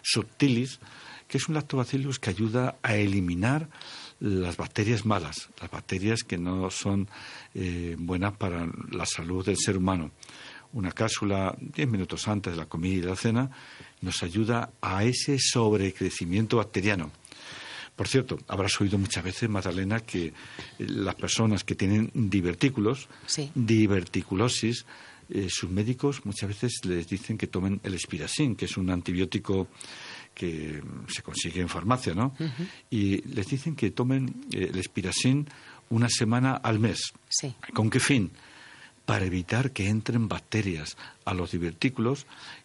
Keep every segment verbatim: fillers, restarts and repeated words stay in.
subtilis, que es un lactobacillus que ayuda a eliminar las bacterias malas, las bacterias que no son eh, buenas para la salud del ser humano. Una cápsula diez minutos antes de la comida y de la cena nos ayuda a ese sobrecrecimiento bacteriano. Por cierto, habrás oído muchas veces, Magdalena, que las personas que tienen divertículos, sí. diverticulosis, eh, sus médicos muchas veces les dicen que tomen el Spiraxin, que es un antibiótico que se consigue en farmacia, ¿no? Uh-huh. Y les dicen que tomen eh, el Spiraxin una semana al mes. Sí. ¿Con qué fin? Para evitar que entren bacterias a los divertículos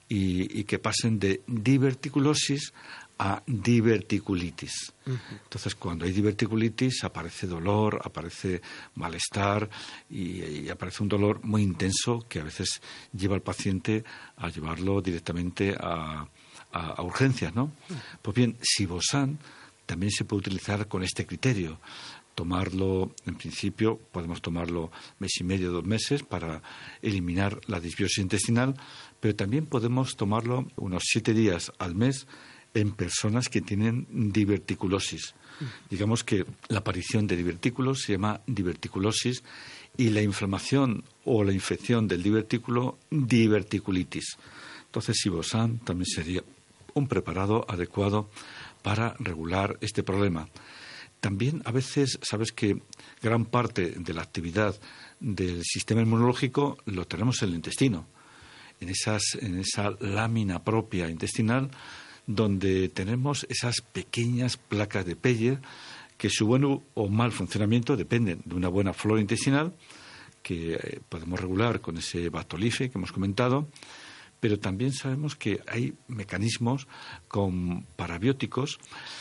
y, y que pasen de diverticulosis a diverticulitis. Uh-huh. Entonces, cuando hay diverticulitis, aparece dolor, aparece malestar y, y aparece un dolor muy intenso que a veces lleva al paciente a llevarlo directamente a A, a urgencias, ¿no? Pues bien, Sibosan también se puede utilizar con este criterio. Tomarlo, en principio, podemos tomarlo mes y medio, dos meses para eliminar la disbiosis intestinal, pero también podemos tomarlo unos siete días al mes en personas que tienen diverticulosis. Digamos que la aparición de divertículos se llama diverticulosis y la inflamación o la infección del divertículo, diverticulitis. Entonces, Sibosan también sería un preparado adecuado para regular este problema. También a veces, sabes que gran parte de la actividad del sistema inmunológico lo tenemos en el intestino, en, esas, en esa lámina propia intestinal donde tenemos esas pequeñas placas de Peyer que su buen o mal funcionamiento dependen de una buena flora intestinal que eh, podemos regular con ese Bactolife que hemos comentado. Pero también sabemos que hay mecanismos con parabióticos,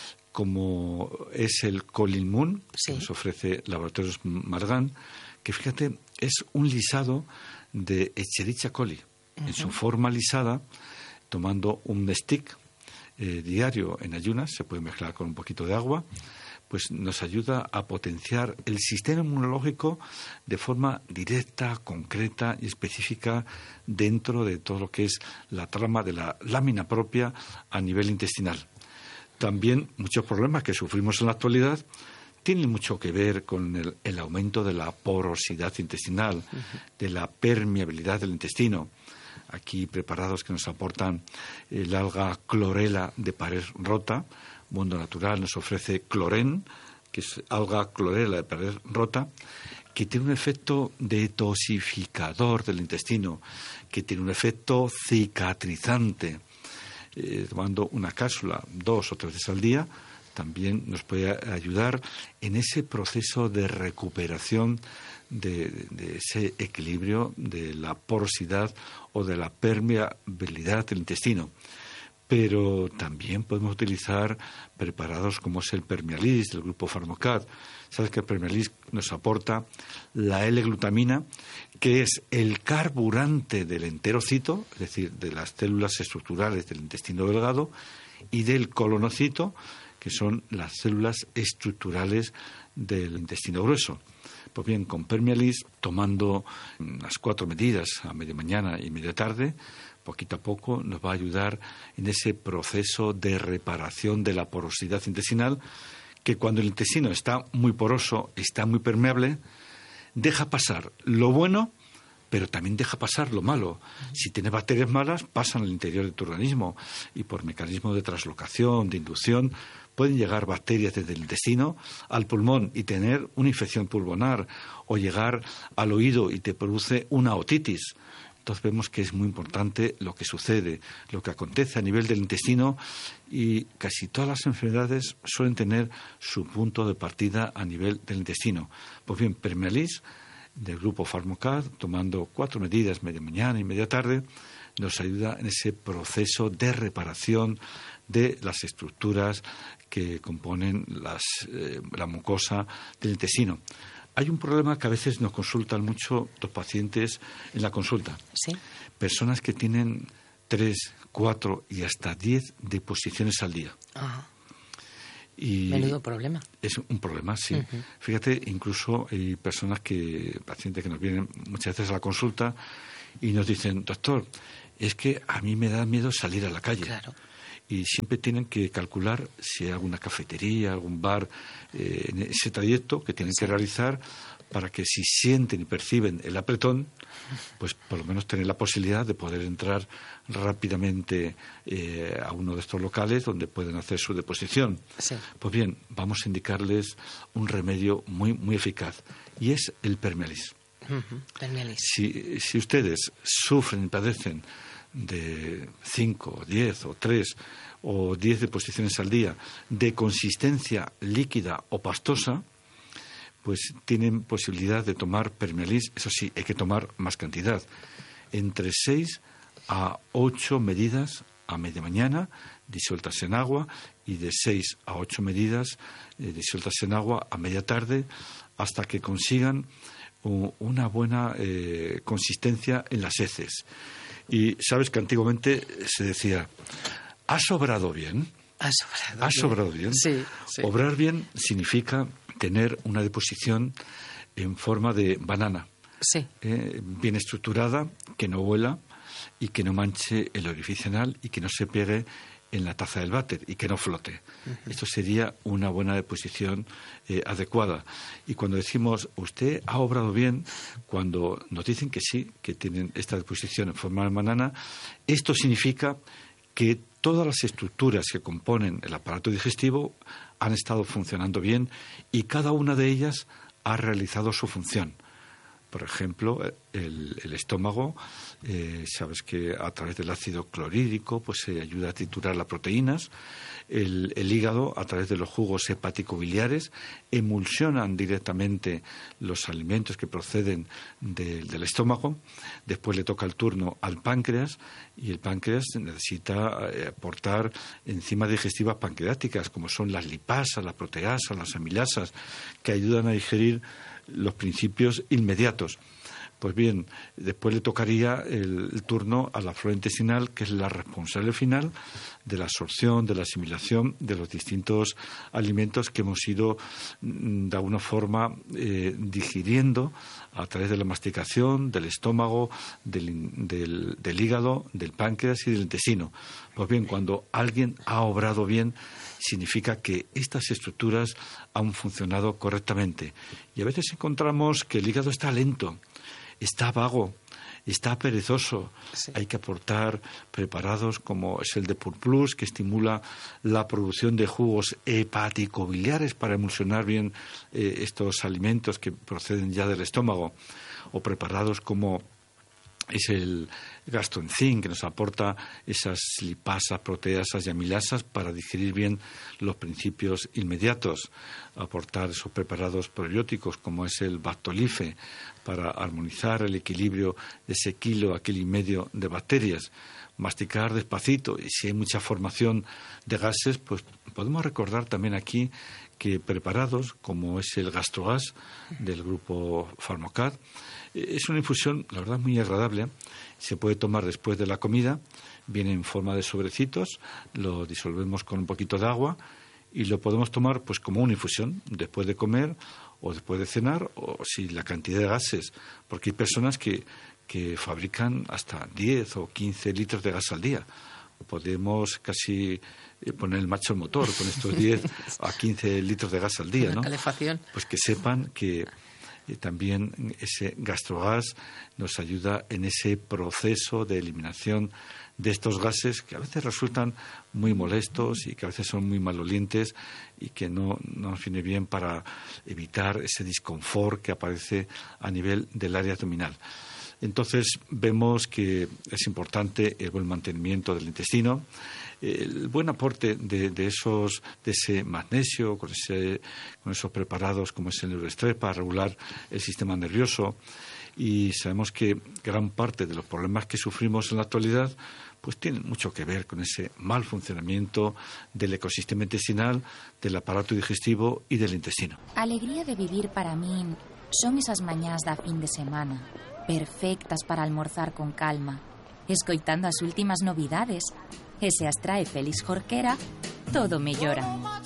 como es el Colinmun, sí. que nos ofrece Laboratorios Margan, que fíjate, es un lisado de Escherichia coli, uh-huh. en su forma lisada, tomando un stick eh, diario en ayunas, se puede mezclar con un poquito de agua, pues nos ayuda a potenciar el sistema inmunológico de forma directa, concreta y específica dentro de todo lo que es la trama de la lámina propia a nivel intestinal. También muchos problemas que sufrimos en la actualidad tienen mucho que ver con el, el aumento de la porosidad intestinal, uh-huh. de la permeabilidad del intestino. Aquí preparados que nos aportan el alga clorela de pared rota. Mundo Natural nos ofrece cloren, que es alga clorela de pared rota, que tiene un efecto detoxificador del intestino, que tiene un efecto cicatrizante. Eh, tomando una cápsula dos o tres veces al día, también nos puede ayudar en ese proceso de recuperación de, de ese equilibrio de la porosidad o de la permeabilidad del intestino. Pero también podemos utilizar preparados como es el Permealis del grupo Pharmacad. Sabes que el Permealis nos aporta la L-glutamina, que es el carburante del enterocito, es decir, de las células estructurales del intestino delgado, y del colonocito, que son las células estructurales del intestino grueso. Pues bien, con Permealis, tomando las cuatro medidas a media mañana y media tarde, poquito a poco nos va a ayudar en ese proceso de reparación de la porosidad intestinal, que cuando el intestino está muy poroso, está muy permeable, deja pasar lo bueno, pero también deja pasar lo malo. Si tienes bacterias malas, pasan al interior de tu organismo y por mecanismo de translocación, de inducción, pueden llegar bacterias desde el intestino al pulmón y tener una infección pulmonar o llegar al oído y te produce una otitis. Entonces vemos que es muy importante lo que sucede, lo que acontece a nivel del intestino y casi todas las enfermedades suelen tener su punto de partida a nivel del intestino. Pues bien, Permealis del grupo Pharmacad, tomando cuatro medidas, media mañana y media tarde, nos ayuda en ese proceso de reparación de las estructuras que componen las, eh, la mucosa del intestino. Hay un problema que a veces nos consultan mucho los pacientes en la consulta. ¿Sí? Personas que tienen tres, cuatro y hasta diez deposiciones al día. Ajá. Y menudo problema. Es un problema, sí. Uh-huh. Fíjate, incluso hay personas que, pacientes que nos vienen muchas veces a la consulta y nos dicen, doctor, es que a mí me da miedo salir a la calle. Claro. y siempre tienen que calcular si hay alguna cafetería, algún bar eh, en ese trayecto que tienen que realizar, para que si sienten y perciben el apretón, pues por lo menos tener la posibilidad de poder entrar rápidamente eh, a uno de estos locales donde pueden hacer su deposición. Sí. Pues bien, vamos a indicarles un remedio muy, muy eficaz, y es el Permealis. Uh-huh. Permealis. Si, si ustedes sufren y padecen de cinco, diez o tres o diez deposiciones al día de consistencia líquida o pastosa, pues tienen posibilidad de tomar Permealis. Eso sí, hay que tomar más cantidad, entre seis a ocho medidas a media mañana disueltas en agua, y de seis a ocho medidas eh, disueltas en agua a media tarde, hasta que consigan uh, una buena eh, consistencia en las heces. Y sabes que antiguamente se decía, ¿has obrado bien? ¿Has obrado ¿Has bien? obrado bien? Sí, sí. Obrar bien significa tener una deposición en forma de banana, sí. eh, bien estructurada, que no huela y que no manche el orificio anal y que no se pegue en la taza del váter y que no flote. Uh-huh. Esto sería una buena deposición eh, adecuada. Y cuando decimos, usted ha obrado bien, cuando nos dicen que sí, que tienen esta deposición en forma de banana, esto significa que todas las estructuras que componen el aparato digestivo han estado funcionando bien y cada una de ellas ha realizado su función. Por ejemplo, el, el estómago, eh, sabes que a través del ácido clorhídrico pues se ayuda a triturar las proteínas. El, el hígado, a través de los jugos hepático-biliares, emulsionan directamente los alimentos que proceden de, del estómago. Después le toca el turno al páncreas, y el páncreas necesita eh, aportar enzimas digestivas pancreáticas, como son las lipasas, las proteasas, las amilasas, que ayudan a digerir los principios inmediatos. Pues bien, después le tocaría el, el turno a la flora intestinal, que es la responsable final de la absorción, de la asimilación de los distintos alimentos que hemos ido de alguna forma eh, digiriendo a través de la masticación, del estómago, del, del, del hígado, del páncreas y del intestino. Pues bien, cuando alguien ha obrado bien, significa que estas estructuras han funcionado correctamente. Y a veces encontramos que el hígado está lento, está vago, está perezoso. Sí. Hay que aportar preparados como es el Depur Plus, que estimula la producción de jugos hepático-biliares para emulsionar bien eh, estos alimentos que proceden ya del estómago, o preparados como es el Gastroenzim, que nos aporta esas lipasas, proteasas y amilasas para digerir bien los principios inmediatos. Aportar esos preparados probióticos como es el Bactolife para armonizar el equilibrio de ese kilo a kilo y medio de bacterias. Masticar despacito, y si hay mucha formación de gases, pues podemos recordar también aquí que preparados como es el Gastrogas del grupo Pharmacad, es una infusión, la verdad, muy agradable. Se puede tomar después de la comida, viene en forma de sobrecitos, lo disolvemos con un poquito de agua y lo podemos tomar pues como una infusión después de comer o después de cenar, o si la cantidad de gases, porque hay personas que, que fabrican hasta diez o quince litros de gas al día. Podemos casi poner el macho al motor con estos diez a quince litros de gas al día, ¿no? Calefacción. Pues que sepan que y también ese Gastrogas nos ayuda en ese proceso de eliminación de estos gases que a veces resultan muy molestos y que a veces son muy malolientes y que no, no nos viene bien para evitar ese disconfort que aparece a nivel del área abdominal. Entonces vemos que es importante el buen mantenimiento del intestino, el buen aporte de, de esos de ese magnesio con ese con esos preparados como es el Neuroestrés para regular el sistema nervioso. Y sabemos que gran parte de los problemas que sufrimos en la actualidad pues tienen mucho que ver con ese mal funcionamiento del ecosistema intestinal, del aparato digestivo y del intestino. Alegría de vivir para min son esas mañás da fin de semana, perfectas para almorzar con calma, escoitando as últimas novidades. E se as trae Félix Jorquera, todo mellora.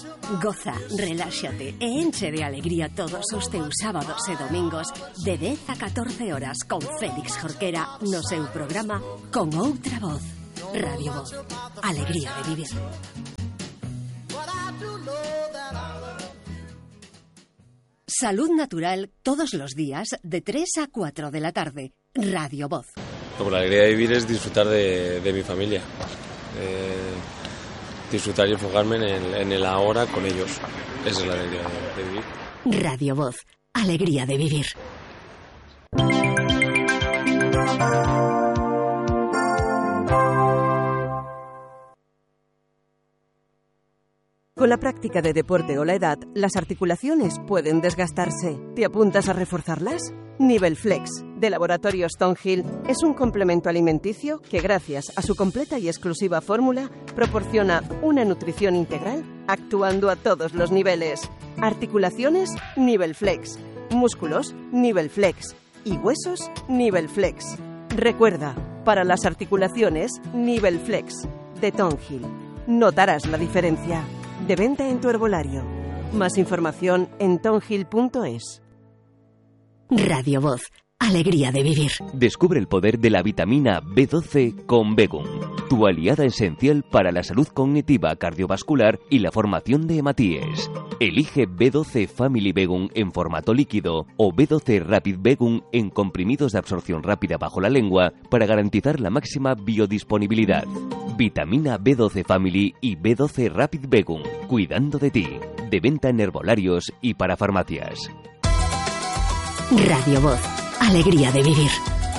Goza, reláxate e enche de alegría todos os teus sábados e domingos de dez a catorce horas con Félix Jorquera no seu programa Con Outra Voz. Radio Voz. Alegría de vivir. Salud Natural todos los días de tres a cuatro de la tarde. Radio Voz. Como la alegría de vivir es disfrutar de, de mi familia. Eh, disfrutar y enfocarme en el, en el ahora con ellos. Esa es la alegría de, de vivir. Radio Voz. Alegría de vivir. Con la práctica de deporte o la edad, las articulaciones pueden desgastarse. ¿Te apuntas a reforzarlas? Nivel Flex, de Laboratorios Tonhill, es un complemento alimenticio que, gracias a su completa y exclusiva fórmula, proporciona una nutrición integral actuando a todos los niveles. Articulaciones, Nivel Flex. Músculos, Nivel Flex. Y huesos, Nivel Flex. Recuerda, para las articulaciones, Nivel Flex, de Tonhill. Notarás la diferencia. De venta en tu herbolario. Más información en tonhill punto es. Radio Voz. Alegría de vivir. Descubre el poder de la vitamina B doce con Begum, tu aliada esencial para la salud cognitiva, cardiovascular y la formación de hematíes. Elige B doce Family Begum en formato líquido o B doce Rapid Begum en comprimidos de absorción rápida bajo la lengua para garantizar la máxima biodisponibilidad. Vitamina B doce Family y B doce Rapid Begum, cuidando de ti. De venta en herbolarios y para farmacias. Radio Voz. Alegría de vivir.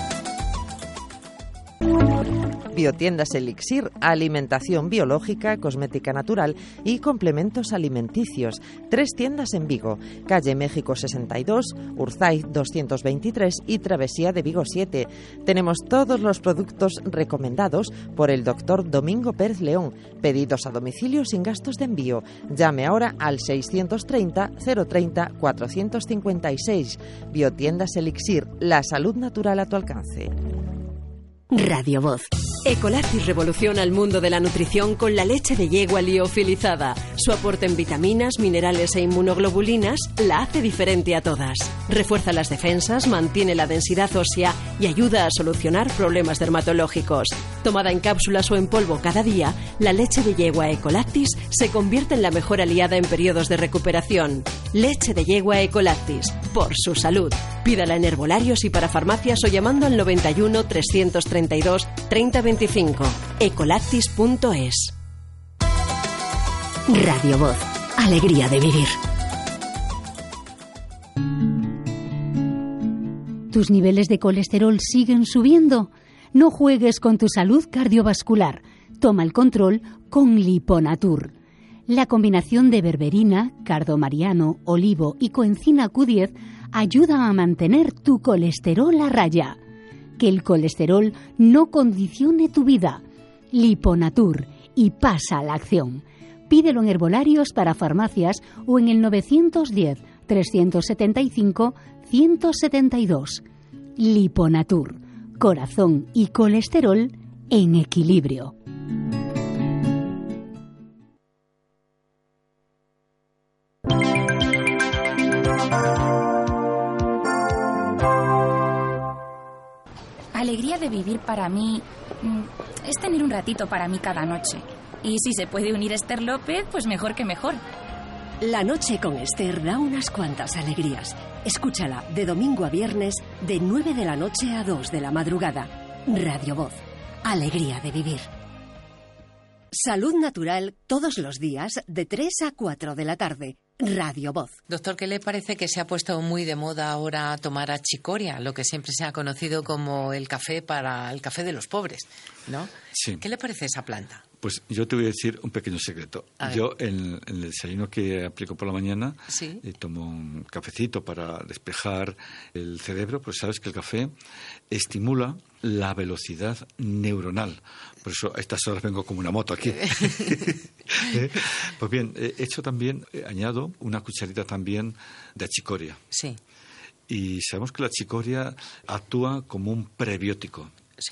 Biotiendas Elixir, alimentación biológica, cosmética natural y complementos alimenticios. Tres tiendas en Vigo, calle México sesenta y dos, Urzaiz doscientos veintitrés y Travesía de Vigo siete. Tenemos todos los productos recomendados por el doctor Domingo Pérez León. Pedidos a domicilio sin gastos de envío. Llame ahora al seiscientos treinta, cero treinta, cuatrocientos cincuenta y seis. Biotiendas Elixir, la salud natural a tu alcance. Radio Voz. Ecolactis revoluciona el mundo de la nutrición con la leche de yegua liofilizada. Su aporte en vitaminas, minerales e inmunoglobulinas la hace diferente a todas. Refuerza las defensas, mantiene la densidad ósea y ayuda a solucionar problemas dermatológicos. Tomada en cápsulas o en polvo cada día, la leche de yegua Ecolactis se convierte en la mejor aliada en periodos de recuperación. Leche de yegua Ecolactis, por su salud. Pídala en herbolarios y para farmacias o llamando al noventa y uno, trescientos treinta y dos, treinta veinticinco. ecolactis punto es. Radio Voz. Alegría de vivir. ¿Tus niveles de colesterol siguen subiendo? No juegues con tu salud cardiovascular. Toma el control con Liponatur. La combinación de berberina, cardomariano, olivo y coenzima Q diez ayuda a mantener tu colesterol a raya. Que el colesterol no condicione tu vida. Liponatur, y pasa a la acción. Pídelo en herbolarios para farmacias o en el novecientos diez, trescientos setenta y cinco, ciento setenta y dos. Liponatur, corazón y colesterol en equilibrio. Alegría de vivir para mí es tener un ratito para mí cada noche. Y si se puede unir Esther López, pues mejor que mejor. La noche con Esther da unas cuantas alegrías. Escúchala de domingo a viernes de nueve de la noche a dos de la madrugada. Radio Voz. Alegría de vivir. Salud Natural todos los días de tres a cuatro de la tarde. Radio Voz. Doctor, ¿qué le parece que se ha puesto muy de moda ahora tomar achicoria, lo que siempre se ha conocido como el café para el café de los pobres, ¿no? Sí. ¿Qué le parece esa planta? Pues yo te voy a decir un pequeño secreto. Yo en, en el desayuno que aplico por la mañana ¿Sí? eh, tomo un cafecito para despejar el cerebro, pues sabes que el café estimula la velocidad neuronal. Por eso a estas horas vengo como una moto aquí. ¿Eh? Pues bien, he hecho también, eh, añado una cucharita también de achicoria. Sí. Y sabemos que la achicoria actúa como un prebiótico. Sí.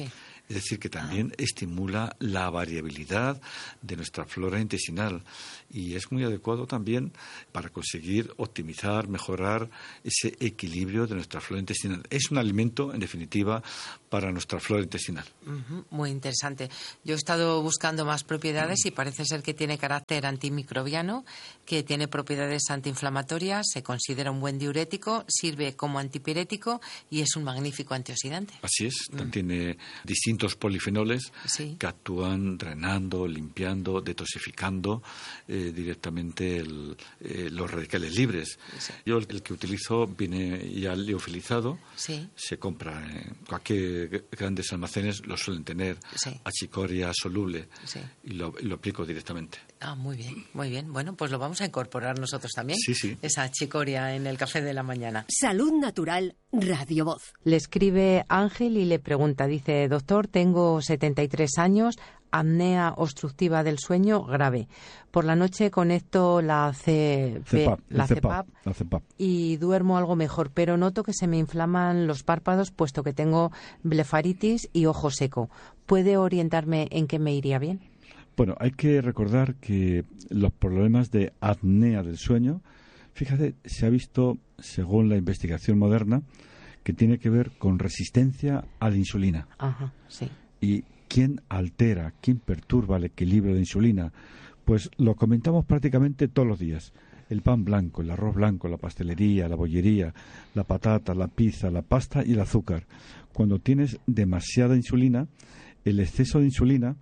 Es decir, que también estimula la variabilidad de nuestra flora intestinal y es muy adecuado también para conseguir optimizar, mejorar ese equilibrio de nuestra flora intestinal. Es un alimento, en definitiva, para nuestra flora intestinal. Uh-huh, muy interesante. Yo he estado buscando más propiedades y parece ser que tiene carácter antimicrobiano, que tiene propiedades antiinflamatorias, se considera un buen diurético, sirve como antipirético y es un magnífico antioxidante. Así es, mm. tiene distintos polifenoles sí. que actúan drenando, limpiando, detoxificando eh, directamente el, eh, los radicales libres. Sí. Yo el, el que utilizo viene ya liofilizado, sí. se compra en cualquier grandes almacenes, lo suelen tener sí. achicoria soluble sí. y lo, y lo aplico directamente. Ah, muy bien, muy bien. Bueno, pues lo vamos a incorporar nosotros también, sí, sí. esa achicoria en el café de la mañana. Salud Natural, Radio Voz. Le escribe Ángel y le pregunta, dice, doctor, tengo setenta y tres años, apnea obstructiva del sueño grave. Por la noche conecto la, C P, CEPAP, la, CEPAP, CEPAP, la CEPAP y duermo algo mejor, pero noto que se me inflaman los párpados puesto que tengo blefaritis y ojo seco. ¿Puede orientarme en qué me iría bien? Bueno, hay que recordar que los problemas de apnea del sueño, fíjate, se ha visto, según la investigación moderna, que tiene que ver con resistencia a la insulina. Ajá, sí. ¿Y quién altera, quién perturba el equilibrio de la insulina? Pues lo comentamos prácticamente todos los días. El pan blanco, el arroz blanco, la pastelería, la bollería, la patata, la pizza, la pasta y el azúcar. Cuando tienes demasiada insulina, el exceso de insulina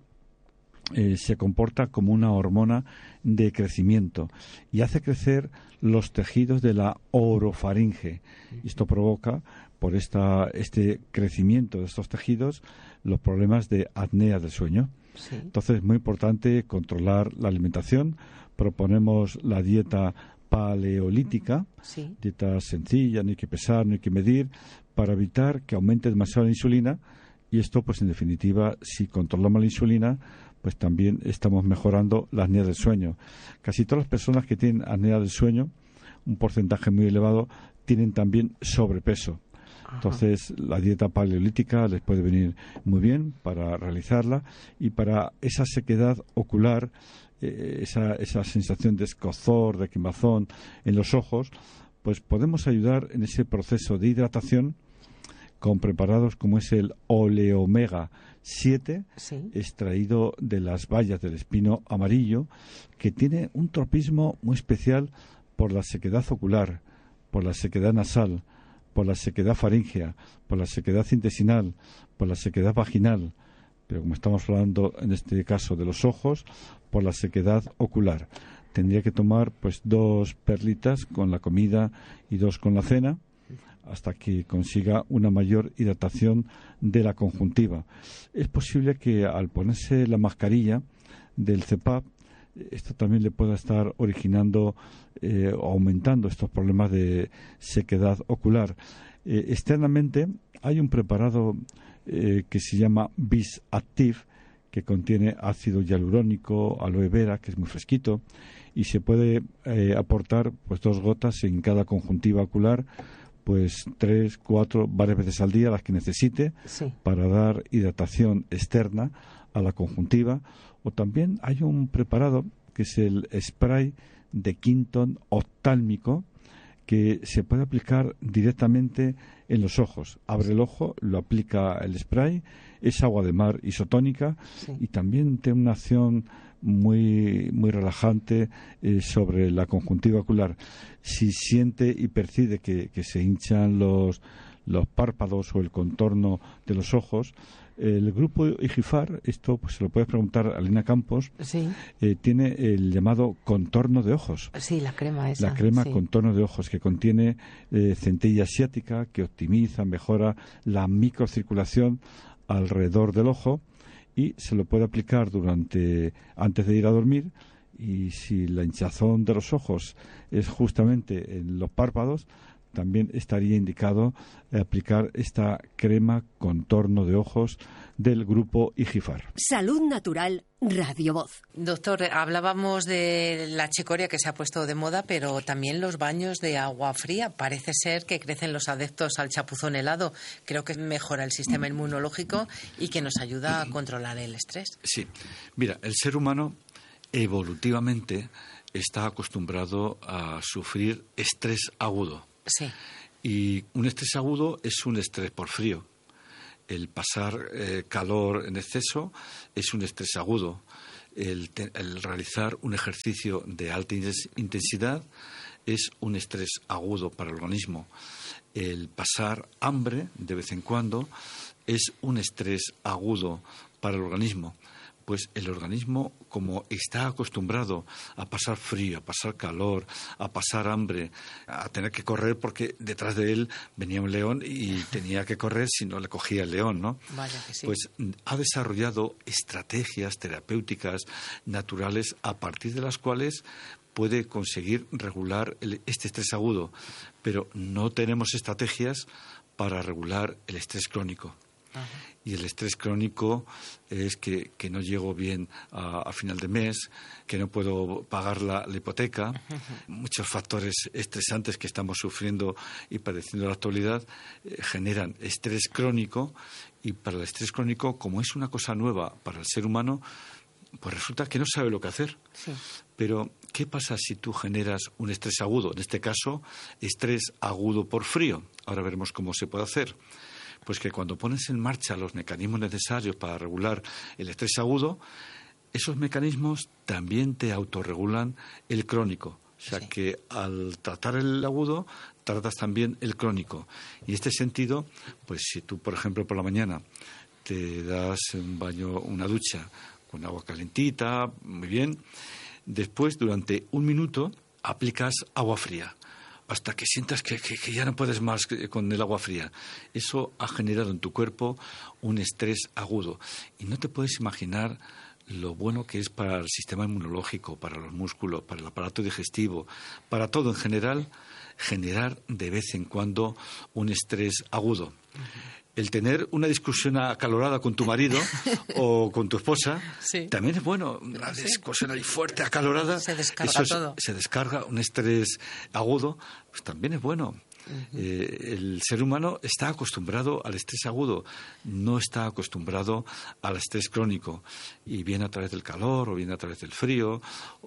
Eh, se comporta como una hormona de crecimiento y hace crecer los tejidos de la orofaringe. Esto provoca, por esta, este crecimiento de estos tejidos, los problemas de apnea del sueño. Sí. Entonces es muy importante controlar la alimentación. Proponemos la dieta paleolítica, sí. dieta sencilla, no hay que pesar, no hay que medir, para evitar que aumente demasiado la insulina. Y esto, pues en definitiva, si controlamos la insulina, pues también estamos mejorando la apnea del sueño. Casi todas las personas que tienen apnea del sueño, un porcentaje muy elevado, tienen también sobrepeso. Ajá. Entonces, la dieta paleolítica les puede venir muy bien para realizarla y para esa sequedad ocular, eh, esa, esa sensación de escozor, de quemazón en los ojos, pues podemos ayudar en ese proceso de hidratación con preparados como es el oleomega siete, sí. extraído de las bayas del espino amarillo, que tiene un tropismo muy especial por la sequedad ocular, por la sequedad nasal, por la sequedad faríngea, por la sequedad intestinal, por la sequedad vaginal, pero como estamos hablando en este caso de los ojos, por la sequedad ocular. Tendría que tomar pues dos perlitas con la comida y dos con la cena, hasta que consiga una mayor hidratación de la conjuntiva. Es posible que al ponerse la mascarilla del CEPAP, esto también le pueda estar originando eh, o aumentando estos problemas de sequedad ocular. Eh, externamente hay un preparado eh, que se llama Bisactive, que contiene ácido hialurónico, aloe vera, que es muy fresquito, y se puede eh, aportar pues dos gotas en cada conjuntiva ocular, pues tres, cuatro, varias veces al día, las que necesite, sí. para dar hidratación externa a la conjuntiva. O también hay un preparado que es el spray de Quinton oftálmico, que se puede aplicar directamente en los ojos. Abre el ojo, lo aplica el spray, es agua de mar isotónica, sí. y también tiene una acción muy muy relajante eh, sobre la conjuntiva ocular. Si siente y percibe que, que se hinchan los, los párpados o el contorno de los ojos, el grupo Igifar, esto pues se lo puedes preguntar a Lina Campos, sí. eh, tiene el llamado contorno de ojos. Sí, la crema esa. La crema sí. contorno de ojos, que contiene eh, centella asiática, que optimiza, mejora la microcirculación alrededor del ojo, y se lo puede aplicar durante antes de ir a dormir. Y si la hinchazón de los ojos es justamente en los párpados, también estaría indicado aplicar esta crema contorno de ojos del grupo Igifar. Salud Natural, Radio Voz. Doctor, hablábamos de la chicoria que se ha puesto de moda, pero también los baños de agua fría. Parece ser que crecen los adeptos al chapuzón helado. Creo que mejora el sistema inmunológico y que nos ayuda a controlar el estrés. Sí. Mira, el ser humano evolutivamente está acostumbrado a sufrir estrés agudo. Sí. Y un estrés agudo es un estrés por frío. El pasar eh, calor en exceso es un estrés agudo. El, te, el realizar un ejercicio de alta intensidad es un estrés agudo para el organismo. El pasar hambre de vez en cuando es un estrés agudo para el organismo. Pues el organismo, como está acostumbrado a pasar frío, a pasar calor, a pasar hambre, a tener que correr porque detrás de él venía un león y tenía que correr si no le cogía el león, ¿no? Vaya que sí. Pues ha desarrollado estrategias terapéuticas naturales a partir de las cuales puede conseguir regular el, este estrés agudo, pero no tenemos estrategias para regular el estrés crónico. Ajá. Y el estrés crónico es que, que no llego bien a, a final de mes, que no puedo pagar la, la hipoteca. Uh-huh. Muchos factores estresantes que estamos sufriendo y padeciendo en la actualidad eh, generan estrés crónico, y para el estrés crónico, como es una cosa nueva para el ser humano, pues resulta que no sabe lo que hacer. Sí. Pero, ¿qué pasa si tú generas un estrés agudo? En este caso, estrés agudo por frío. Ahora veremos cómo se puede hacer. Pues que cuando pones en marcha los mecanismos necesarios para regular el estrés agudo, esos mecanismos también te autorregulan el crónico. O sea sí. que al tratar el agudo, tratas también el crónico. Y en este sentido, pues si tú, por ejemplo, por la mañana te das un baño, una ducha con agua calentita, muy bien, después, durante un minuto, aplicas agua fría, hasta que sientas que, que, que ya no puedes más con el agua fría. Eso ha generado en tu cuerpo un estrés agudo. Y no te puedes imaginar lo bueno que es para el sistema inmunológico, para los músculos, para el aparato digestivo, para todo en general, generar de vez en cuando un estrés agudo. Uh-huh. El tener una discusión acalorada con tu marido o con tu esposa sí. también es bueno. Una sí. discusión ahí fuerte, acalorada. Se descarga eso todo. Se, se descarga un estrés agudo, pues también es bueno. Uh-huh. Eh, el ser humano está acostumbrado al estrés agudo, no está acostumbrado al estrés crónico, y viene a través del calor o viene a través del frío,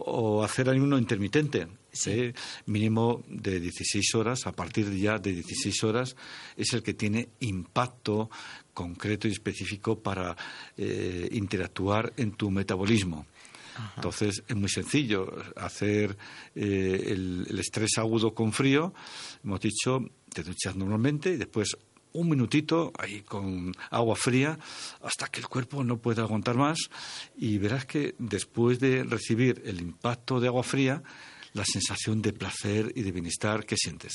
o hacer ayuno intermitente. Sí. ¿eh? Mínimo de dieciséis horas, a partir de ya de dieciséis horas es el que tiene impacto concreto y específico para eh, interactuar en tu metabolismo. Ajá. Entonces es muy sencillo hacer eh, el, el estrés agudo con frío. Hemos dicho, te duchas normalmente y después un minutito ahí con agua fría hasta que el cuerpo no pueda aguantar más, y verás que después de recibir el impacto de agua fría, la sensación de placer y de bienestar que sientes.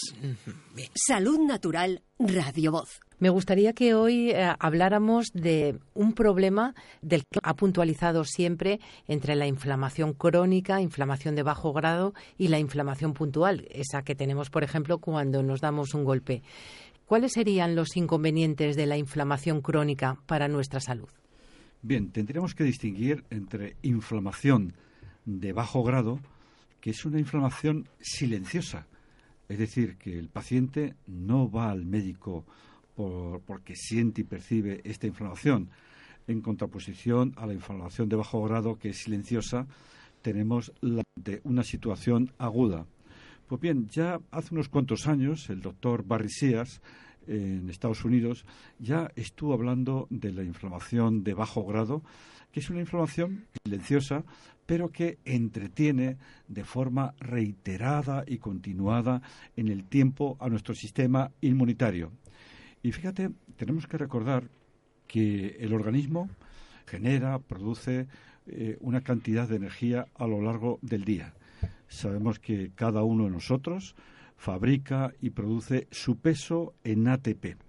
Salud Natural, Radio Voz. Me gustaría que hoy eh, habláramos de un problema del que ha puntualizado siempre entre la inflamación crónica, inflamación de bajo grado, y la inflamación puntual, esa que tenemos, por ejemplo, cuando nos damos un golpe. ¿Cuáles serían los inconvenientes de la inflamación crónica para nuestra salud? Bien, tendríamos que distinguir entre inflamación de bajo grado, que es una inflamación silenciosa, es decir, que el paciente no va al médico por, porque siente y percibe esta inflamación. En contraposición a la inflamación de bajo grado, que es silenciosa, tenemos la de una situación aguda. Pues bien, ya hace unos cuantos años el doctor Barry Sears en Estados Unidos ya estuvo hablando de la inflamación de bajo grado, que es una inflamación silenciosa, pero que entretiene de forma reiterada y continuada en el tiempo a nuestro sistema inmunitario. Y fíjate, tenemos que recordar que el organismo genera, produce eh, una cantidad de energía a lo largo del día. Sabemos que cada uno de nosotros fabrica y produce su peso en A T P.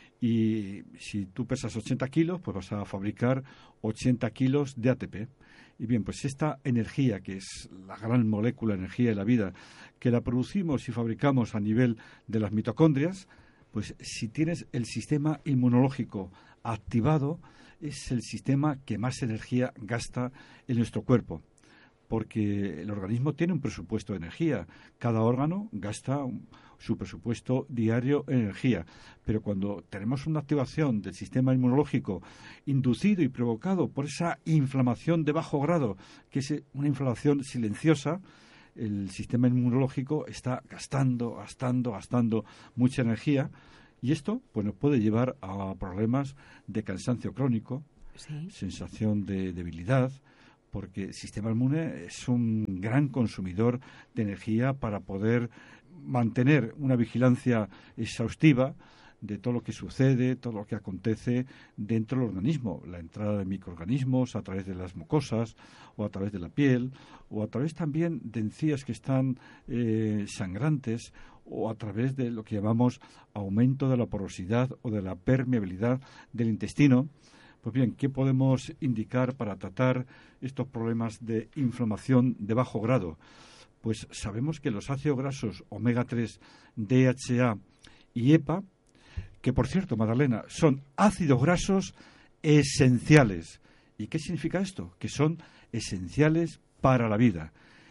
Y si tú pesas ochenta kilos, pues vas a fabricar ochenta kilos de A T P. Y bien, pues esta energía, que es la gran molécula de energía de la vida, que la producimos y fabricamos a nivel de las mitocondrias, pues si tienes el sistema inmunológico activado, es el sistema que más energía gasta en nuestro cuerpo, porque el organismo tiene un presupuesto de energía. Cada órgano gasta un, su presupuesto diario en energía, pero cuando tenemos una activación del sistema inmunológico inducido y provocado por esa inflamación de bajo grado, que es una inflamación silenciosa, el sistema inmunológico está gastando, gastando, gastando mucha energía, y esto pues nos puede llevar a problemas de cansancio crónico, sí. sensación de debilidad, porque el sistema inmune es un gran consumidor de energía para poder mantener una vigilancia exhaustiva de todo lo que sucede, todo lo que acontece dentro del organismo, la entrada de microorganismos a través de las mucosas o a través de la piel o a través también de encías que están eh, sangrantes o a través de lo que llamamos aumento de la porosidad o de la permeabilidad del intestino. Pues bien, ¿qué podemos indicar para tratar estos problemas de inflamación de bajo grado? Pues sabemos que los ácidos grasos omega tres, D H A y EPA, que por cierto, Magdalena, son ácidos grasos esenciales. ¿Y qué significa esto? Que son esenciales para la vida.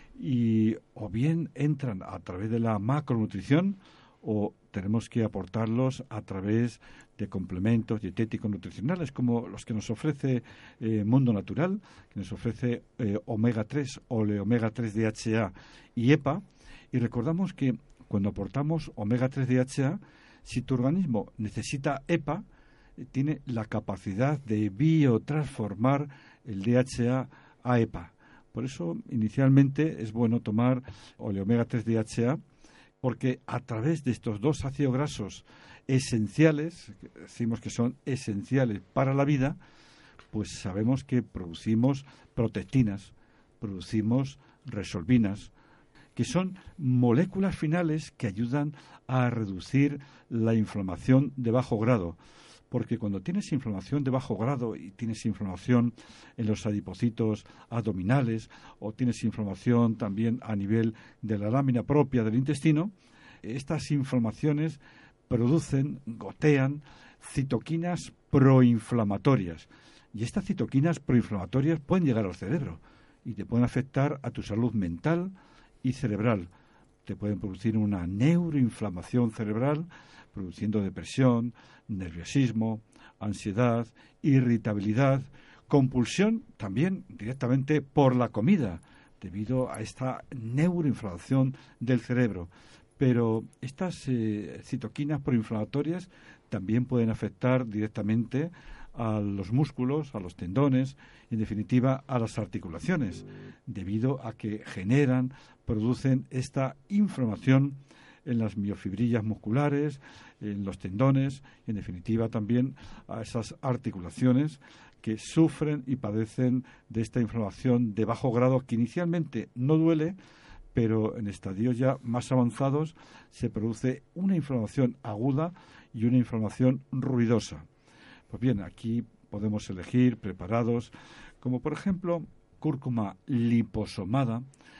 Y o bien entran a través de la macronutrición o tenemos que aportarlos a través de complementos dietéticos nutricionales como los que nos ofrece eh, Mundo Natural, que nos ofrece eh, omega tres, oleomega tres D H A y EPA. Y recordamos que cuando aportamos omega tres D H A, si tu organismo necesita EPA, eh, tiene la capacidad de biotransformar el D H A a EPA. Por eso, inicialmente, es bueno tomar oleomega tres D H A, porque a través de estos dos ácidos grasos esenciales, decimos que son esenciales para la vida, pues sabemos que producimos protectinas, producimos resolvinas, que son moléculas finales que ayudan a reducir la inflamación de bajo grado. Porque cuando tienes inflamación de bajo grado y tienes inflamación en los adipocitos abdominales o tienes inflamación también a nivel de la lámina propia del intestino, estas inflamaciones producen, gotean citoquinas proinflamatorias. Y estas citoquinas proinflamatorias pueden llegar al cerebro y te pueden afectar a tu salud mental y cerebral. Te pueden producir una neuroinflamación cerebral, produciendo depresión, nerviosismo, ansiedad, irritabilidad, compulsión también directamente por la comida, debido a esta neuroinflamación del cerebro. Pero estas eh, citoquinas proinflamatorias también pueden afectar directamente a los músculos, a los tendones, en definitiva a las articulaciones, debido a que generan, producen esta inflamación en las miofibrillas musculares, en los tendones, y en definitiva también a esas articulaciones que sufren y padecen de esta inflamación de bajo grado que inicialmente no duele, pero en estadios ya más avanzados se produce una inflamación aguda y una inflamación ruidosa. Pues bien, aquí podemos elegir preparados como por ejemplo cúrcuma liposomada,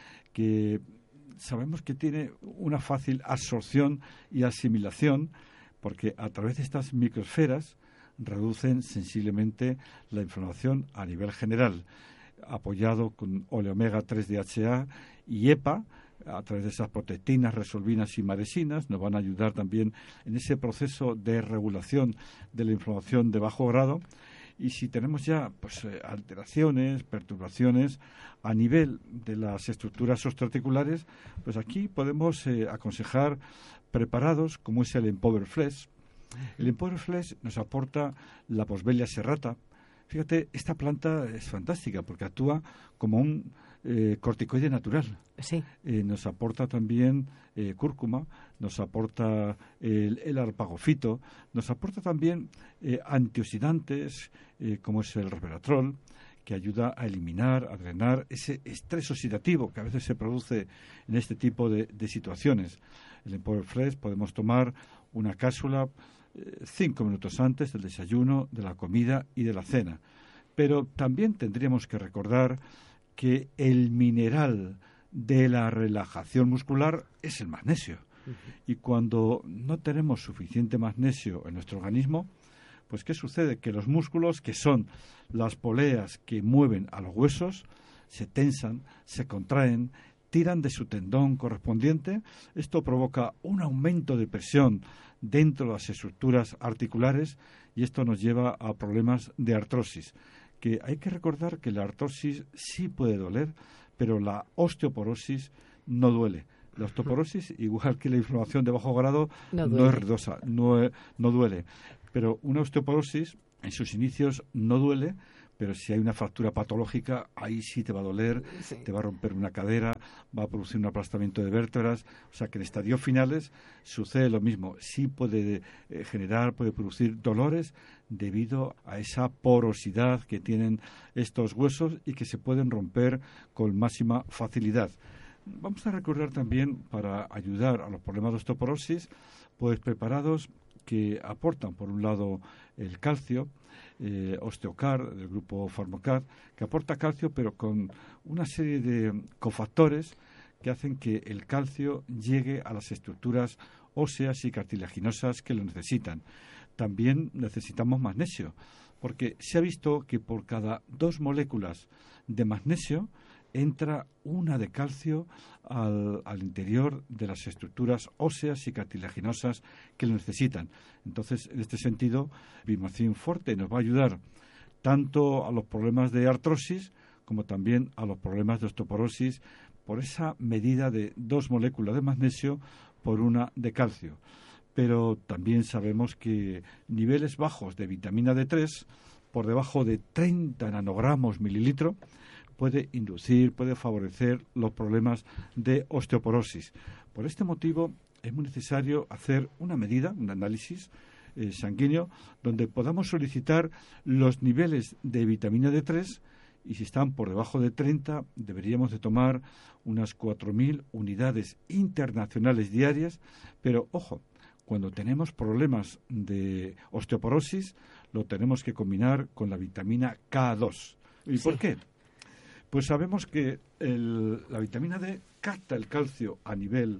que sabemos que tiene una fácil absorción y asimilación porque a través de estas microesferas reducen sensiblemente la inflamación a nivel general, apoyado con oleomega tres D H A y EPA. A través de esas protectinas, resolvinas y maresinas nos van a ayudar también en ese proceso de regulación de la inflamación de bajo grado. Y si tenemos ya pues eh, alteraciones, perturbaciones a nivel de las estructuras osteoarticulares, pues aquí podemos eh, aconsejar preparados como es el Empower Flex. El Empower Flex nos aporta la Boswellia serrata. Fíjate, esta planta es fantástica porque actúa como un eh, corticoide natural. Sí. Eh, nos aporta también eh, cúrcuma, nos aporta el, el arpagofito, nos aporta también eh, antioxidantes eh, como es el resveratrol, que ayuda a eliminar, a drenar ese estrés oxidativo que a veces se produce en este tipo de, de situaciones. El Empower Flex podemos tomar una cápsula eh, cinco minutos antes del desayuno, de la comida y de la cena. Pero también tendríamos que recordar que el mineral de la relajación muscular es el magnesio. Uh-huh. Y cuando no tenemos suficiente magnesio en nuestro organismo, pues ¿qué sucede? Que los músculos, que son las poleas que mueven a los huesos, se tensan, se contraen, tiran de su tendón correspondiente. Esto provoca un aumento de presión dentro de las estructuras articulares y esto nos lleva a problemas de artrosis. Que hay que recordar que la artrosis sí puede doler, pero la osteoporosis no duele. La osteoporosis, igual que la inflamación de bajo grado, no, no es ruidosa, no, no duele. Pero una osteoporosis, en sus inicios, no duele, pero si hay una fractura patológica, ahí sí te va a doler, sí. Te va a romper una cadera, va a producir un aplastamiento de vértebras. O sea que en estadios finales sucede lo mismo. Sí puede eh, generar, puede producir dolores debido a esa porosidad que tienen estos huesos y que se pueden romper con máxima facilidad. Vamos a recurrir también, para ayudar a los problemas de osteoporosis, pues preparados que aportan, por un lado, el calcio, eh, Osteocard, del grupo Pharmacard, que aporta calcio, pero con una serie de cofactores que hacen que el calcio llegue a las estructuras óseas y cartilaginosas que lo necesitan. También necesitamos magnesio, porque se ha visto que por cada dos moléculas de magnesio entra una de calcio al, al interior de las estructuras óseas y cartilaginosas que lo necesitan. Entonces, en este sentido, Bimacin Forte nos va a ayudar tanto a los problemas de artrosis como también a los problemas de osteoporosis por esa medida de dos moléculas de magnesio por una de calcio. Pero también sabemos que niveles bajos de vitamina D tres, por debajo de treinta nanogramos mililitro, puede inducir, puede favorecer los problemas de osteoporosis. Por este motivo es muy necesario hacer una medida, un análisis eh, sanguíneo, donde podamos solicitar los niveles de vitamina D tres y si están por debajo de treinta deberíamos de tomar unas cuatro mil unidades internacionales diarias, pero ojo, cuando tenemos problemas de osteoporosis lo tenemos que combinar con la vitamina K dos. ¿Y sí. por qué? Pues sabemos que el, la vitamina D capta el calcio a nivel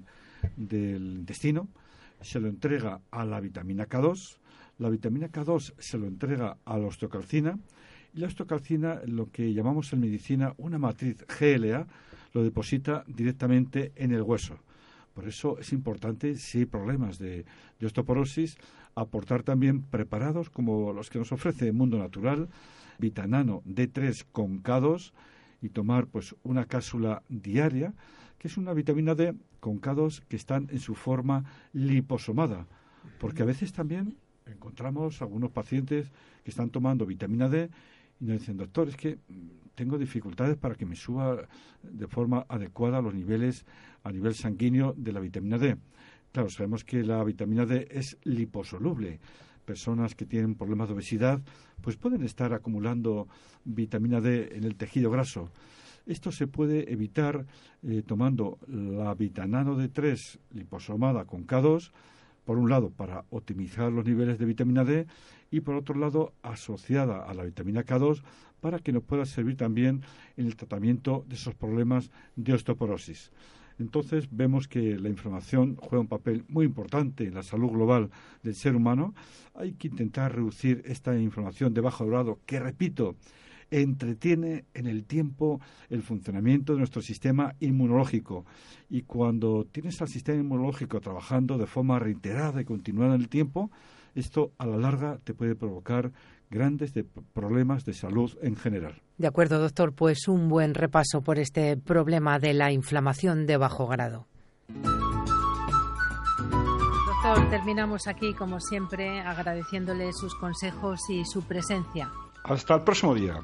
del intestino, se lo entrega a la vitamina K dos, la vitamina K dos se lo entrega a la osteocalcina y la osteocalcina, lo que llamamos en medicina una matriz G L A, lo deposita directamente en el hueso. Por eso es importante, si hay problemas de, de osteoporosis, aportar también preparados como los que nos ofrece Mundo Natural, Vitanano D tres con K dos, y tomar pues una cápsula diaria, que es una vitamina D con K dos que están en su forma liposomada, porque a veces también encontramos algunos pacientes que están tomando vitamina D y nos dicen, doctor, es que tengo dificultades para que me suba de forma adecuada los niveles a nivel sanguíneo de la vitamina D. Claro, sabemos que la vitamina D es liposoluble. Personas que tienen problemas de obesidad pues pueden estar acumulando vitamina D en el tejido graso. Esto se puede evitar eh, tomando la Vitanano D tres liposomada con K dos, por un lado para optimizar los niveles de vitamina D y por otro lado asociada a la vitamina K dos para que nos pueda servir también en el tratamiento de esos problemas de osteoporosis. Entonces vemos que la inflamación juega un papel muy importante en la salud global del ser humano. Hay que intentar reducir esta inflamación de bajo grado que, repito, entretiene en el tiempo el funcionamiento de nuestro sistema inmunológico. Y cuando tienes al sistema inmunológico trabajando de forma reiterada y continuada en el tiempo, esto a la larga te puede provocar grandes de problemas de salud en general. De acuerdo, doctor, pues un buen repaso por este problema de la inflamación de bajo grado. Doctor, terminamos aquí, como siempre, agradeciéndole sus consejos y su presencia. Hasta el próximo día.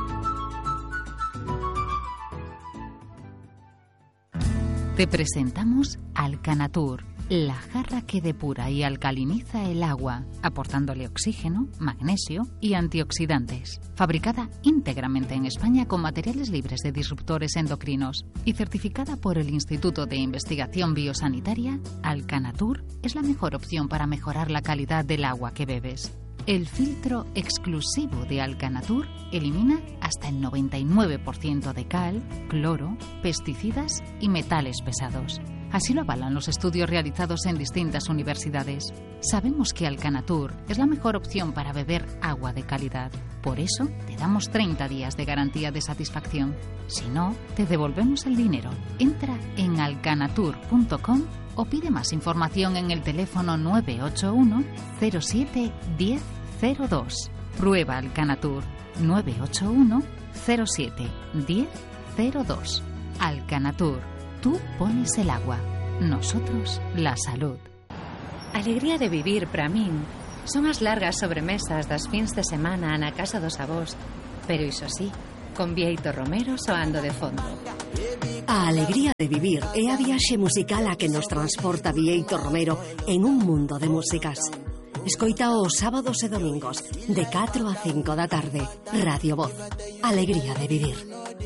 Te presentamos Alcanatur, la jarra que depura y alcaliniza el agua, aportándole oxígeno, magnesio y antioxidantes. Fabricada íntegramente en España con materiales libres de disruptores endocrinos y certificada por el Instituto de Investigación Biosanitaria, Alcanatur es la mejor opción para mejorar la calidad del agua que bebes. El filtro exclusivo de Alcanatur elimina hasta el noventa y nueve por ciento de cal, cloro, pesticidas y metales pesados. Así lo avalan los estudios realizados en distintas universidades. Sabemos que Alcanatur es la mejor opción para beber agua de calidad. Por eso, te damos treinta días de garantía de satisfacción. Si no, te devolvemos el dinero. Entra en alcanatur punto com o pide más información en el teléfono nueve ocho uno cero siete uno cero cero dos. Prueba Alcanatur nueve ocho uno cero siete uno cero cero dos. Alcanatur. Tú pones el agua, nosotros la salud. Alegría de vivir para min son as largas sobremesas das fins de semana na casa dos avós, pero iso sí, con Bieito Romero soando de fondo. A alegría de vivir é a viaxe musical a que nos transporta Bieito Romero en un mundo de músicas. Escoita os sábados e domingos de catro a cinco da tarde. Radio Voz. Alegría de vivir.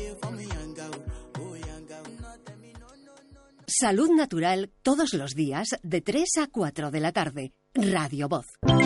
Salud natural todos los días de tres a cuatro de la tarde. Radio Voz.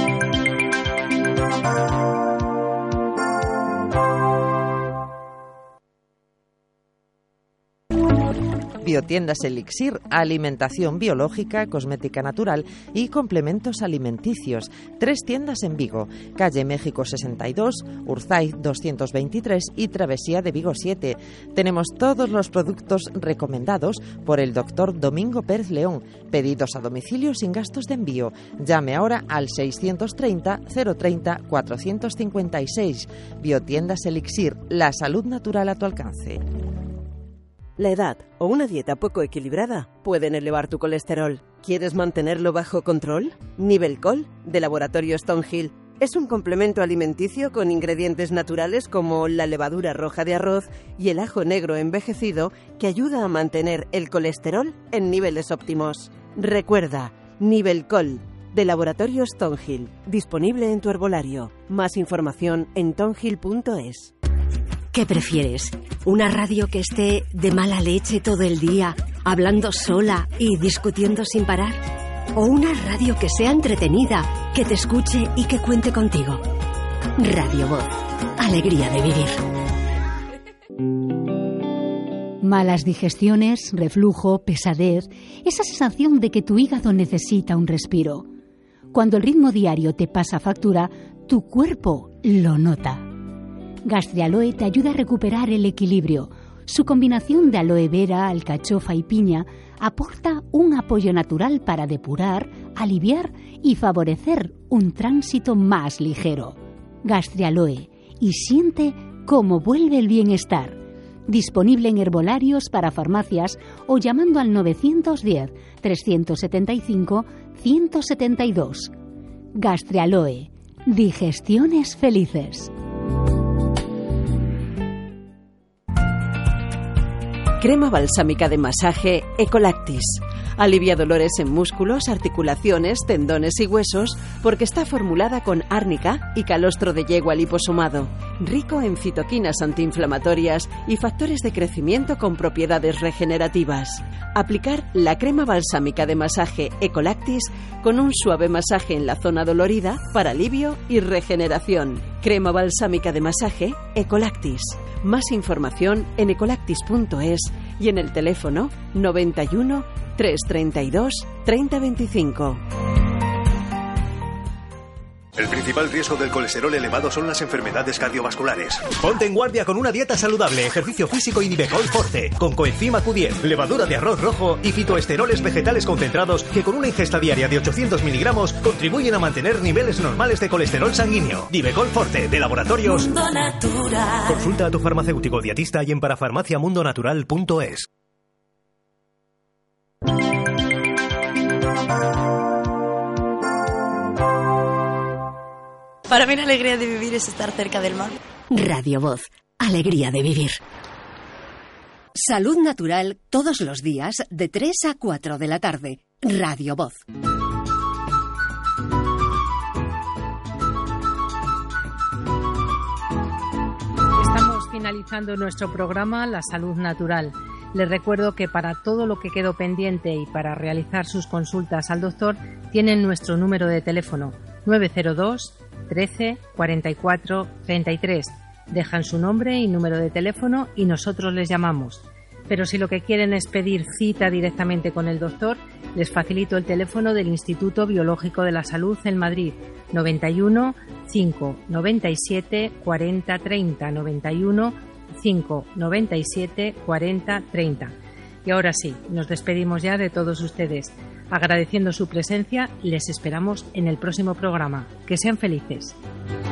Biotiendas Elixir, alimentación biológica, cosmética natural y complementos alimenticios. Tres tiendas en Vigo, calle México sesenta y dos, Urzaiz doscientos veintitrés y Travesía de Vigo siete. Tenemos todos los productos recomendados por el doctor Domingo Pérez León. Pedidos a domicilio sin gastos de envío. Llame ahora al seiscientos treinta cero treinta cuatrocientos cincuenta y seis. Biotiendas Elixir, la salud natural a tu alcance. La edad o una dieta poco equilibrada pueden elevar tu colesterol. ¿Quieres mantenerlo bajo control? Nivelcol, de Laboratorio Stonehill, es un complemento alimenticio con ingredientes naturales como la levadura roja de arroz y el ajo negro envejecido que ayuda a mantener el colesterol en niveles óptimos. Recuerda, Nivelcol, de Laboratorio Stonehill, disponible en tu herbolario. Más información en tonhill punto es. ¿Qué prefieres? ¿Una radio que esté de mala leche todo el día, hablando sola y discutiendo sin parar? ¿O una radio que sea entretenida, que te escuche y que cuente contigo? Radio Voz. Alegría de vivir. Malas digestiones, reflujo, pesadez, esa sensación de que tu hígado necesita un respiro. Cuando el ritmo diario te pasa factura, tu cuerpo lo nota. Gastrialoe te ayuda a recuperar el equilibrio. Su combinación de aloe vera, alcachofa y piña aporta un apoyo natural para depurar, aliviar y favorecer un tránsito más ligero. Gastrialoe, y siente cómo vuelve el bienestar. Disponible en herbolarios para farmacias o llamando al nueve uno cero, tres siete cinco, uno siete dos. Gastrialoe, digestiones felices. Crema balsámica de masaje Ecolactis. Alivia dolores en músculos, articulaciones, tendones y huesos porque está formulada con árnica y calostro de yegua liposomado, rico en citoquinas antiinflamatorias y factores de crecimiento con propiedades regenerativas. Aplicar la crema balsámica de masaje Ecolactis con un suave masaje en la zona dolorida para alivio y regeneración. Crema balsámica de masaje Ecolactis. Más información en ecolactis punto es y en el teléfono noventa y uno, trescientos treinta y dos, treinta veinticinco. El principal riesgo del colesterol elevado son las enfermedades cardiovasculares. Ponte en guardia con una dieta saludable, ejercicio físico y Nivecol Forte, con coenzima Q diez, levadura de arroz rojo y fitoesteroles vegetales concentrados que con una ingesta diaria de ochocientos miligramos contribuyen a mantener niveles normales de colesterol sanguíneo. Nivecol Forte, de Laboratorios Mundo Natural. Consulta a tu farmacéutico dietista y en parafarmaciamundonatural punto es. Para mí la alegría de vivir es estar cerca del mar. Radio Voz. Alegría de vivir. Salud natural todos los días de tres a cuatro de la tarde. Radio Voz. Estamos finalizando nuestro programa La Salud Natural. Les recuerdo que para todo lo que quedó pendiente y para realizar sus consultas al doctor tienen nuestro número de teléfono nueve cero dos, trece, cuarenta y cuatro, treinta y tres. Dejan su nombre y número de teléfono y nosotros les llamamos. Pero si lo que quieren es pedir cita directamente con el doctor, les facilito el teléfono del Instituto Biológico de la Salud en Madrid, noventa y uno, cinco, noventa y siete, cuarenta, treinta, noventa y uno, cinco, noventa y siete, cuarenta, treinta. Y ahora sí, nos despedimos ya de todos ustedes. Agradeciendo su presencia, les esperamos en el próximo programa. Que sean felices.